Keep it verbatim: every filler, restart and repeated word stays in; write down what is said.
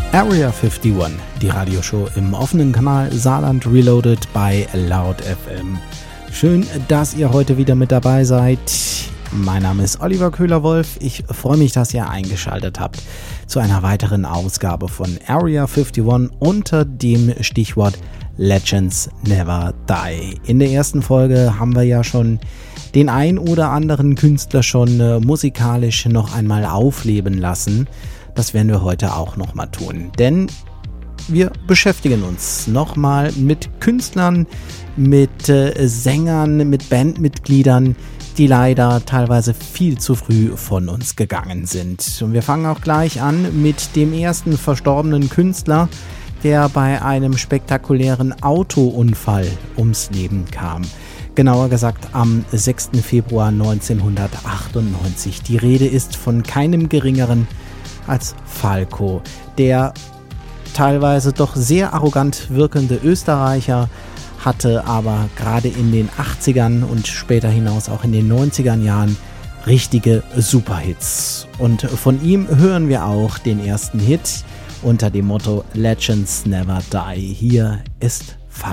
Area einundfünfzig, die Radioshow im offenen Kanal Saarland Reloaded bei Loud F M. Schön, dass ihr heute wieder mit dabei seid. Mein Name ist Oliver Köhler-Wolf. Ich freue mich, dass ihr eingeschaltet habt zu einer weiteren Ausgabe von Area einundfünfzig unter dem Stichwort Legends Never Die. In der ersten Folge haben wir ja schon den ein oder anderen Künstler schon äh, musikalisch noch einmal aufleben lassen. Das werden wir heute auch nochmal tun, denn wir beschäftigen uns nochmal mit Künstlern, mit äh, Sängern, mit Bandmitgliedern, die leider teilweise viel zu früh von uns gegangen sind. Und wir fangen auch gleich an mit dem ersten verstorbenen Künstler, der bei einem spektakulären Autounfall ums Leben kam. Genauer gesagt am sechsten Februar neunzehnhundertachtundneunzig. Die Rede ist von keinem geringeren als Falco, der teilweise doch sehr arrogant wirkende Österreicher, hatte aber gerade in den achtzigern und später hinaus auch in den neunzigern Jahren richtige Superhits. Und von ihm hören wir auch den ersten Hit unter dem Motto Legends Never Die. Hier ist